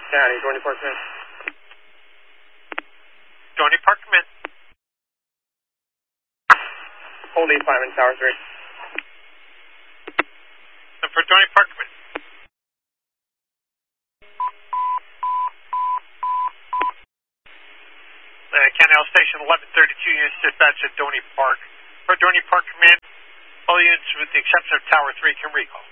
County, Dorney Park, come in. Dorney Park, come in. Hold 85 in Tower 3. And for Dorney Park, come in. Canal Station 1132 units dispatched at Dorney Park. For Dorney Park, command, all units with the exception of Tower 3 can recall.